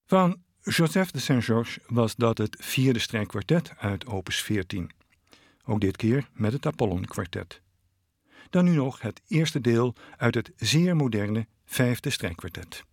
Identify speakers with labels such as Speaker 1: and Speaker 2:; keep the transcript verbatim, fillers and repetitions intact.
Speaker 1: Van Joseph de Saint-Georges was dat het vierde strijkkwartet uit opus veertien. Ook dit keer met het Apollon-kwartet. Dan nu nog het eerste deel uit het zeer moderne vijfde strijkkwartet.